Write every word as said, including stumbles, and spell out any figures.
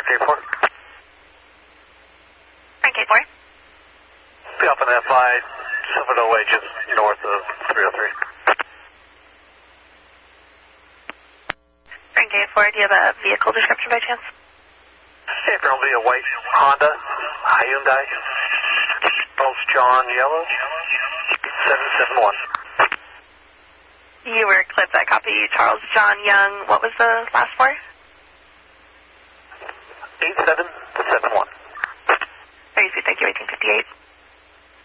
Frank eight four. Frank eight four. Be up in F I seven oh eight, just north of three oh three. Frank eight four, do you have a vehicle description by chance? Hey, probably a white Honda, Hyundai, Charles John Yellow, seven seven one. You were clipped, I copy you. Charles John Young, what was the last four? eight seven seven one. Very sweet, thank you, eighteen fifty-eight.